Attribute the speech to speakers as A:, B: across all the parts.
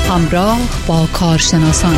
A: همراه با کارشناسان.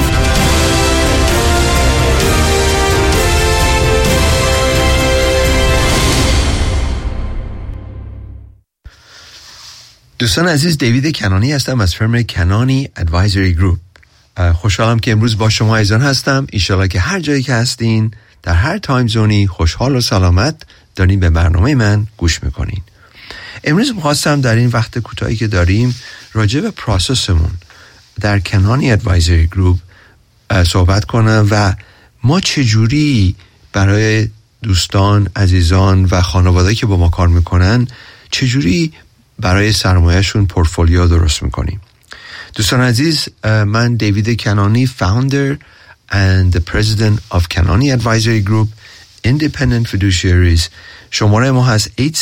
B: دوستان عزیز، دیوید کنانی هستم از فرم کنانی ادوایزری گروپ. خوشحالم که امروز با شما عزیزان هستم. انشالله که هر جایی که هستین در هر تایم زونی خوشحال و سلامت دارین به برنامه من گوش میکنین. امروز میخواستم در این وقت کوتاهی که داریم راجع به پروسسمون در کنانی ادوایزری گروپ صحبت کنم و ما چجوری برای دوستان، عزیزان و خانواده که با ما کار میکنن چجوری برای سرمایه‌شون پورتفولیو درست میکنیم. دوستان عزیز، من دیوید کنانی، founder and the president of کنانی Advisory Group Independent Fiduciaries. شماره ما هست 877-829-9227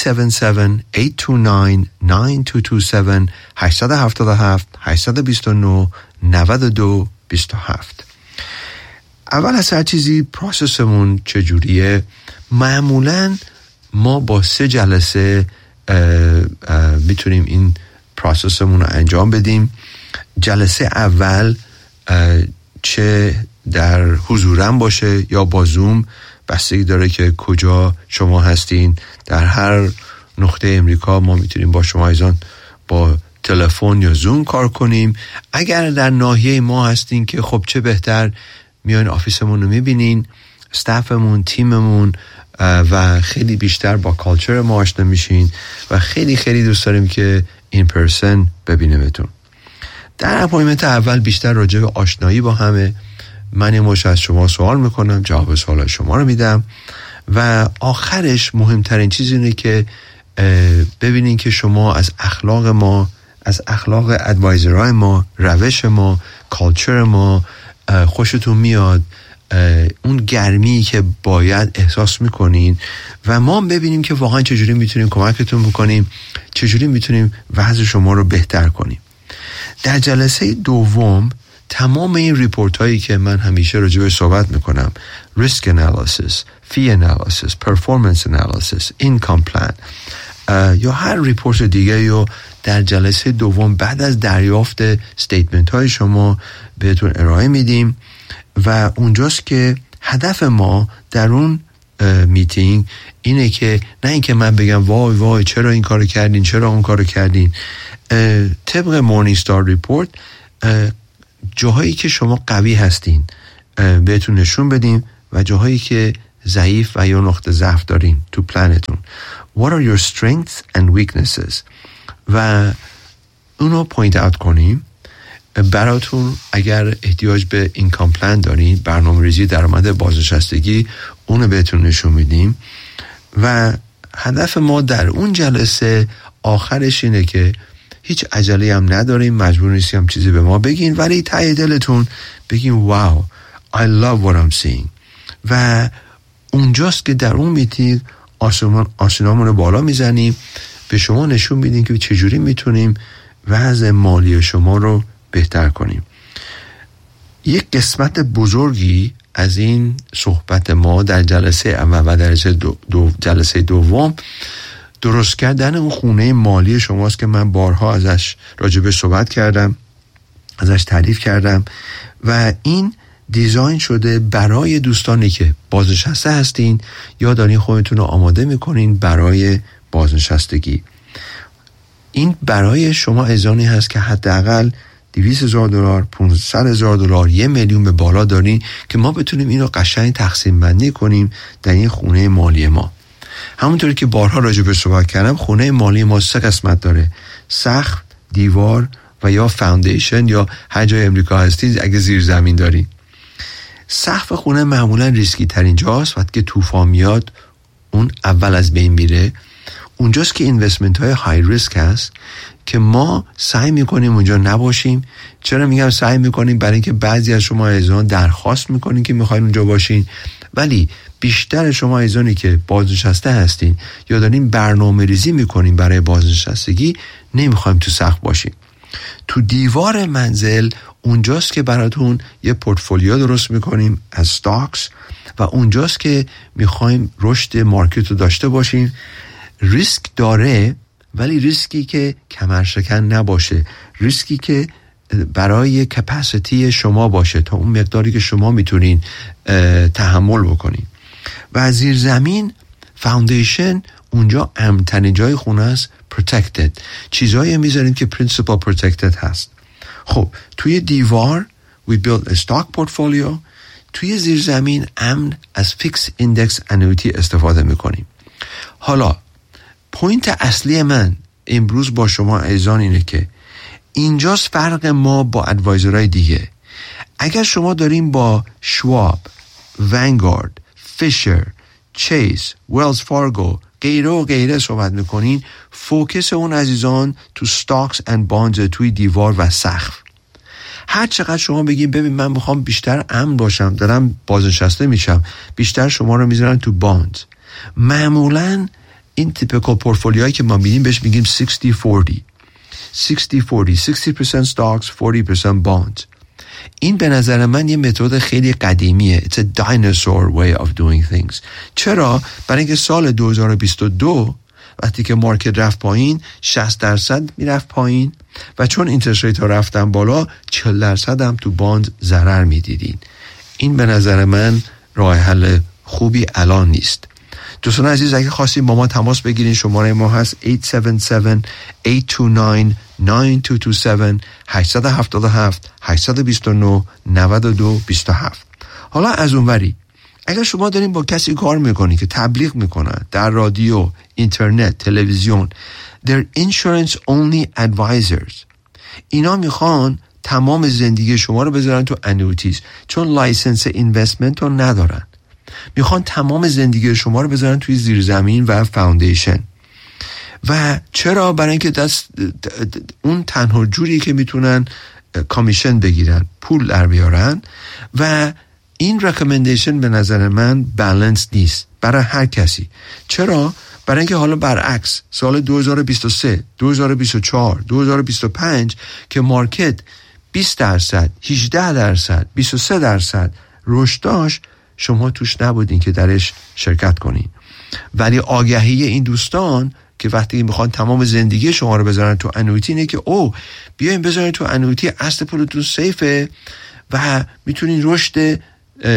B: 877-829-9227. اول از هر چیزی پروسسمون چجوریه؟ معمولاً ما با 3 جلسه میتونیم این پروسسمون رو انجام بدیم. جلسه اول چه در حضورم باشه یا با زوم، بستگی داره که کجا شما هستین. در هر نقطه امریکا ما میتونیم با شما ایزان با تلفن یا زوم کار کنیم. اگر در ناحیه ما هستین که خب چه بهتر، میان آفیسمون رو میبینین، استافمون، تیممون و خیلی بیشتر با کالچر ما آشنا میشین و خیلی خیلی دوست داریم که این پرسن ببینیمتون. در اپایمنت اول بیشتر راجع به آشنایی با همه، من یه مش از شما سوال میکنم، جواب سوال شما رو میدم و آخرش مهمترین چیز اینه که ببینین که شما از اخلاق ما، از اخلاق ادوایزرهای ما، روش ما، کالچر ما خوشتون میاد، اون گرمی که باید احساس میکنین و ما ببینیم که واقعا چجوری میتونیم کمکتون بکنیم، چجوری میتونیم وضع شما رو بهتر کنیم. در جلسه دوم تمام این ریپورت هایی که من همیشه راجع بهش صحبت میکنم، risk analysis, fee analysis, performance analysis, income plan یا هر ریپورت دیگه یا در جلسه دوم بعد از دریافت استیتمنت های شما بهتون ارائه میدیم و اونجاست که هدف ما در اون میتینگ اینه که نه اینکه من بگم وای وای چرا این کارو کردین، چرا اون کارو کردین. طبق مورنینگستار ریپورت جاهایی که شما قوی هستین بهتون نشون بدیم و جاهایی که ضعیف و یا نقطه ضعف دارین تو پلنتون. What are your strengths and weaknesses و اونو پوینت اوت کنیم. براتون اگر احتیاج به اینکام پلن دارین، برنامه‌ریزی درآمد بازنشستگی، اونو بهتون نشون میدیم و هدف ما در اون جلسه آخرش اینه که هیچ عجله هم نداریم، مجبور نیستیم چیزی به ما بگین، ولی ته دلتون بگین واو I love what I'm seeing و اونجاست که در اون میتینگ آسونامون رو بالا میزنیم، به شما نشون میدیم که چجوری میتونیم وضع مالی شما رو بهتر کنیم. یک قسمت بزرگی از این صحبت ما در جلسه اول و در جلسه دوم درست کردن اون خونه مالی شماست که من بارها ازش راجبه صحبت کردم، ازش تعریف کردم و این دیزاین شده برای دوستانی که بازنشسته هستین یا دارین خودتون رو آماده میکنین برای بازنشستگی. این برای شما ازانی هست که حداقل $200,000، $500,000، $1 میلیون به بالا دارین که ما بتونیم اینو قشنگ تقسیم بندی کنیم در این خونه مالی ما. همونطوری که بارها راجع به صحبت کردم، خونه مالی ما 3 قسمت داره: سقف، دیوار و یا فاندیشن، یا هر جای امریکا هستید اگه زیر زمین دارین. سقف خونه معمولا ریسکی ترین جاست، وقتی که طوفان میاد اون اول از بین میره. اونجاست که اینوستمنت های های ریسک هست که ما سعی میکنیم اونجا نباشیم. چرا میگم سعی میکنیم؟ برای اینکه بعضی از شما عزیزان درخواست میکنین که میخواین اونجا باشین، ولی بیشتر شما عزیزانی که بازنشسته هستین یا دارین برنامه ریزی میکنین برای بازنشستگی نمیخوایم تو سقف باشین. تو دیوار منزل اونجاست که براتون یه پورتفولیو درست میکنیم از استاکس و اونجاست که میخوایم رشد مارکت رو داشته باشیم. ریسک داره ولی ریسکی که کمرشکن نباشه، ریسکی که برای کپاسیتی شما باشه، تا اون مقداری که شما میتونین تحمل بکنین. و زیر زمین فاوندیشن اونجا امن‌ترین جای خونه است، protected. چیزایی میذاریم که principal protected هست. خب توی دیوار we build a stock portfolio، توی زیر زمین امن از fixed index annuity استفاده میکنیم. حالا پوینت اصلی من امروز با شما عزیزان اینه که اینجاست فرق ما با ادوایزرهای دیگه. اگر شما داریم با شواب، ونگارد، فیشر، چیس، ویلز فارگو غیره و غیره صحبت میکنین، فوکس اون عزیزان تو stocks and bonds، توی دیوار و سقف. هر چقدر شما بگیم ببین من میخوام بیشتر امن باشم، دارم بازنشسته میشم، بیشتر شما رو میذارن تو باندز. معمولا این تیپیکال پورتفولیوهایی که ما میدیم بهش میگیم 60-40 60% stocks 40% bonds. این به نظر من یه متد خیلی قدیمیه. It's a dinosaur way of doing things. چرا؟ برای اینکه سال 2022 وقتی که مارکت رفت پایین 60% میرفت پایین و چون اینترست ریت ها رفتن بالا 40% هم تو باند ضرر میدیدین. این به نظر من راه حل خوبی الان نیست. دوستان عزیز اگه خواستین با ما تماس بگیرین شماره ما هست 877-829-9227 877-829-9227. حالا از اونوری اگر شما دارین با کسی کار میکنین که تبلیغ میکنن در رادیو، اینترنت، تلویزیون، they're insurance only advisors. اینا میخوان تمام زندگی شما رو بذارن تو انویتیز چون لایسنس اینوستمنت رو ندارن. میخوان تمام زندگی شما رو بذارن توی زیرزمین و فاوندیشن. و چرا؟ برای اینکه اون تنها جوری که میتونن کامیشن بگیرن، پول در بیارن. و این ریکامندیشن به نظر من بالانس نیست برای هر کسی. چرا؟ برای اینکه حالا برعکس سال 2023 2024 2025 که مارکت 20%، 18%، 23% رشد داشت، شما توش نبودین که درش شرکت کنین. ولی آگهی این دوستان که وقتی میخوان تمام زندگی شما رو بذارن تو انویتی اینه که بیاین بذارین تو انویتی، اصل پولتون سیفه و میتونین رشد 15%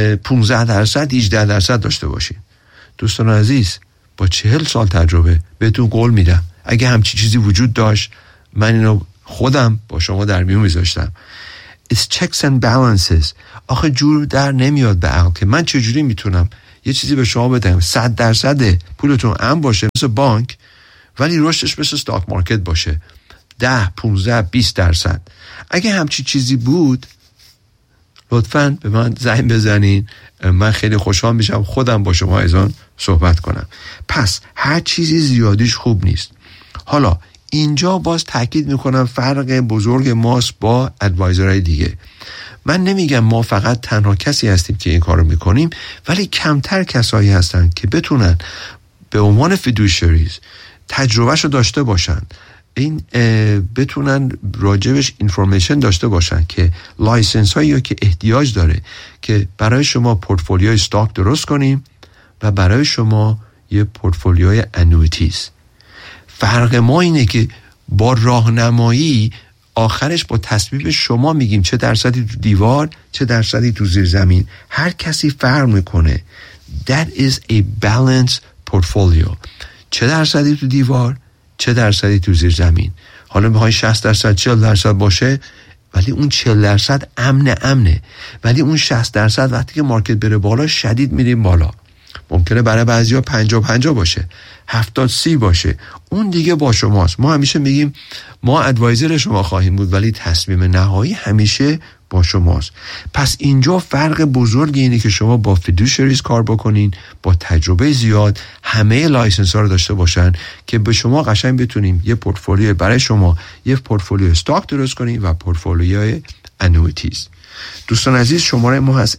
B: 18% داشته باشین. دوستان عزیز با 40 سال تجربه بهتون قول میدم اگه همچی چیزی وجود داشت من اینو خودم با شما در میون میذاشتم. It's checks and balances. آخه جور در نمیاد به عقل که من چجوری میتونم یه چیزی به شما بدم 100% پولتون امن باشه مثل بانک ولی رشدش مثل استاک مارکت باشه 10 15 20%. اگه همچی چیزی بود لطفاً به من زنگ بزنین، من خیلی خوشحال میشم خودم با شما ایزان صحبت کنم. پس هر چیزی زیادیش خوب نیست. حالا اینجا باز تاکید میکنم فرق بزرگ ماست با ادوایزرهای دیگه. من نمیگم ما فقط تنها کسی هستیم که این کارو میکنیم، ولی کمتر کسایی هستن که بتونن به عنوان فیدوشریز تجربهشو داشته باشن، این بتونن راجبش اینفورمیشن داشته باشن که لایسنس هایی که احتیاج داره که برای شما پورتفولیوی استاک درست کنیم و برای شما یه پورتفولیوی انویتیز. فرق ما اینه که با راهنمایی آخرش با تصمیم شما میگیم چه درصدی تو دیوار چه درصدی تو زیر زمین. هر کسی فرق میکنه. That is a balanced portfolio. چه درصدی تو دیوار چه درصدی تو زیر زمین. حالا میخوای 60% 40% باشه ولی اون 40% امنه ولی اون 60% وقتی که مارکت بره بالا شدید میریم بالا. ممکنه برای بعضیا 50-50 باشه، 70-30 باشه، اون دیگه با شماست. ما همیشه میگیم ما ادوایزر شما خواهیم بود ولی تصمیم نهایی همیشه با شماست. پس اینجا فرق بزرگی اینه که شما با فیدوشریز کار بکنین با تجربه زیاد، همه لایسنس ها رو داشته باشن که به شما قشنگ بتونیم یه پورتفولیو برای شما، یه پورتفولیو استاک درست کنین و پورتفولیوی انویتیز. دوستان عزیز شماره ما هست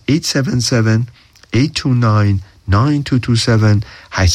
B: 877-829-9227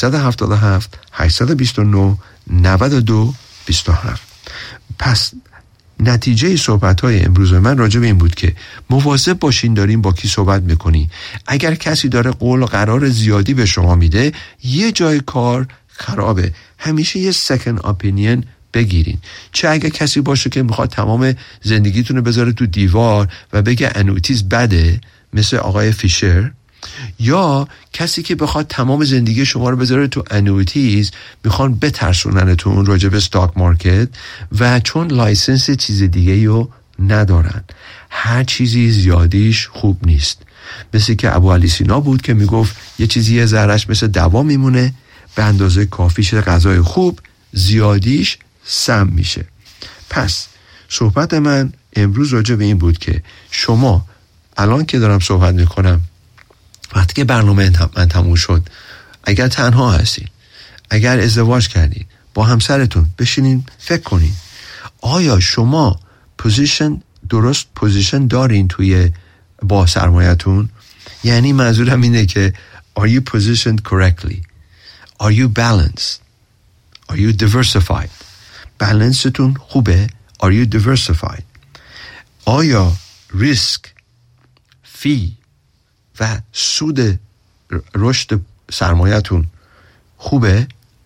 B: 877-829-9227. پس نتیجه صحبت‌های امروز من راجع به این بود که مواظب باشین دارین با کی صحبت میکنی. اگر کسی داره قول و قرار زیادی به شما میده یه جای کار خرابه. همیشه یه سکند اپینین بگیرین. چه اگه کسی باشه که میخواد تمام زندگیتون رو بذاره تو دیوار و بگه انویتیز بده مثل آقای فیشر، یا کسی که بخواد تمام زندگی شما رو بذاره تو انویتیز، میخوان بترسوننتون راجع به استاک مارکت و چون لایسنس چیز دیگه رو ندارن. هر چیزی زیادیش خوب نیست. مثل که ابو علی سینا بود که میگفت یه چیزی یه ذرهش مثل دوا میمونه، به اندازه کافیش غذای خوب، زیادیش سم میشه. پس صحبت من امروز راجع به این بود که شما الان که دارم صحبت میکنم، وقتی که برنامه من تموم شد، اگر تنها هستید، اگر ازدواج کردید، با همسرتون بشینین فکر کنین آیا شما درست پوزیشن دارین توی با سرمایه‌تون؟ یعنی منظورم اینه که are you positioned correctly? Are you balanced? Are you diversified? بالانستون خوبه؟ Are you diversified? آیا ریسک، فی و سود رشد سرمایه‌تون خوبه؟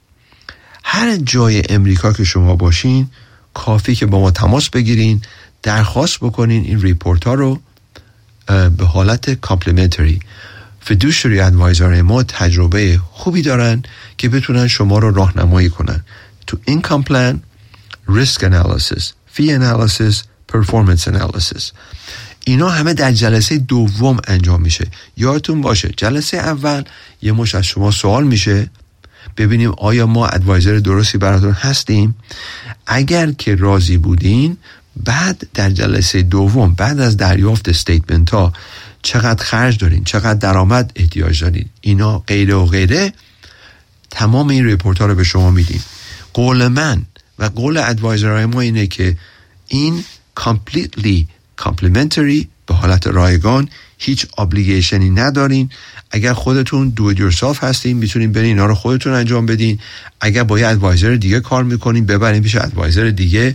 B: هر جای امریکا که شما باشین کافی که با ما تماس بگیرین، درخواست بکنین این ریپورت ها رو به حالت کامپلیمنتری. فیدوشری ادوایزر ما تجربه خوبی دارن که بتونن شما رو راهنمایی کنن تو اینکام پلان، ریسک انالیسیس، فی انالیسیس، پرفورمنس انالیسیس. اینا همه در جلسه دوم انجام میشه. یادتون باشه جلسه اول یه مش از شما سوال میشه، ببینیم آیا ما ادوایزر درستی براتون هستیم. اگر که راضی بودین، بعد در جلسه دوم بعد از دریافت استیتمنت ها چقدر خرج دارین، چقدر درآمد احتیاج دارین، اینا غیره و غیره، تمام این ریپورت ها رو به شما میدیم. قول من و قول ادوایزرهای ما اینه که این completely complimentary، به حالت رایگان، هیچ obligationi ندارین. اگر خودتون do it yourself هستین میتونین برین اینا رو خودتون انجام بدین. اگر با یه ادوایزر دیگه کار میکنین ببرین پیش ادوایزر دیگه،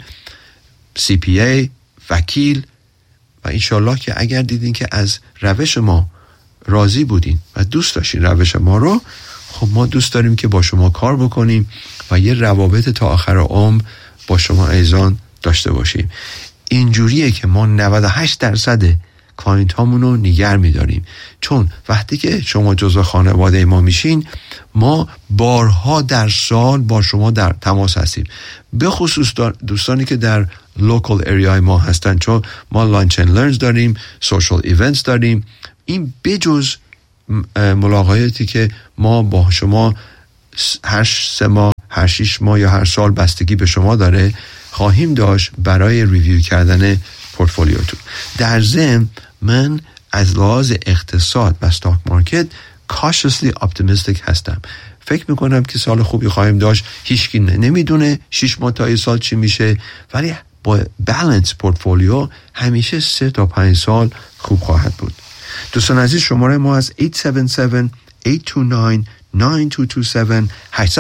B: CPA، وکیل، و انشالله که اگر دیدین که از روش ما راضی بودین و دوست داشتین روش ما رو، خب ما دوست داریم که با شما کار بکنیم و یه روابط تا آخر عمر با شما ایزان داشته باشیم. اینجوریه که ما 98% کلاینت هامون رو نگه می‌داریم، چون وقتی که شما جزو خانواده ما میشین، ما بارها در سال با شما در تماس هستیم، به خصوص دوستانی که در لوکال اریای ما هستن، چون ما لانچ اند لرنز داریم، سوشال ایونتس داریم. این بجز ملاقاتی که ما با شما هر 3 ماه، هر 6 ماه یا هر سال بستگی به شما داره خواهیم داشت برای ریویو کردن پورتفولیوتون. در ضمن من از لحاظ اقتصاد و استاک مارکت cautiously optimistic هستم. فکر میکنم که سال خوبی خواهیم داشت. هیچکی نمیدونه 6 ماه تا سال چی میشه، ولی با بالانس پورتفولیو همیشه 3 تا 5 سال خوب خواهد بود. دوستان عزیز، شماره ما از 877-829-9227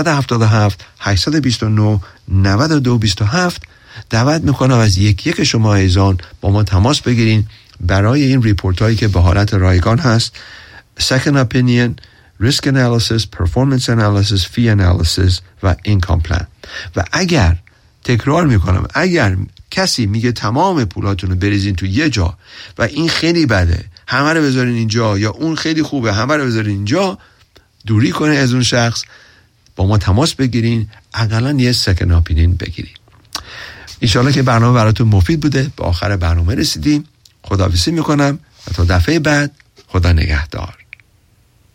B: 877-829-9227. دعوت میکنم از یک شما ایزان با ما تماس بگیرین برای این ریپورت هایی که به حالت رایگان هست، second opinion، risk analysis، performance analysis، fee analysis و income plan. و اگر تکرار میکنم، اگر کسی میگه تمام پولاتون رو بریزین تو یه جا و این خیلی بده همه رو بذارین اینجا، یا اون خیلی خوبه همه رو بذارین اینجا، دوری کنه از اون شخص، با ما تماس بگیرین، حداقل یه second opinion بگیرین. انشالله که برنامه براتون مفید بوده. به آخر برنامه رسیدیم. خداحافظی میکنم و تا دفعه بعد، خدا نگهدار.